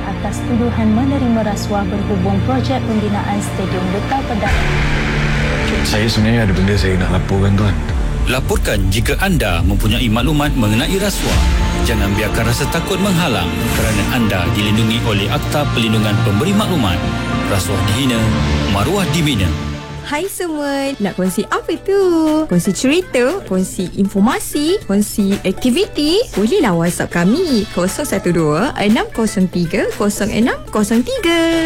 atas tuduhan menerima rasuah berhubung projek pembinaan Stadium Betal Pedak. Saya sebenarnya ada benda saya nak laporkan, tuan. Laporkan jika anda mempunyai maklumat mengenai rasuah. Jangan biarkan rasa takut menghalang kerana anda dilindungi oleh Akta Perlindungan Pemberi Maklumat. Rasuah dihina, maruah dibina. Hai semua, nak kongsi apa tu? Kongsi cerita, kongsi informasi, kongsi aktiviti? Bolehlah WhatsApp kami 012 603 0603.